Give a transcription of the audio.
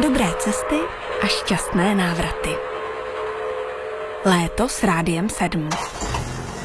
Dobré cesty a šťastné návraty. Léto s Rádiem 7.